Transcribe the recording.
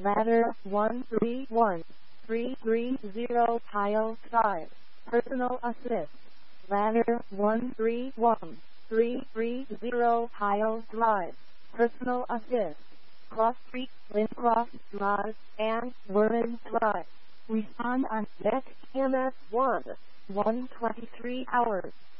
Ladder 131330 Tile 5. Personal assist. Ladder 131330 Tile Drive. Personal assist. Cross Street, Lincross Drive, and Werman Drive. Respond on next MS 1. 123 hours.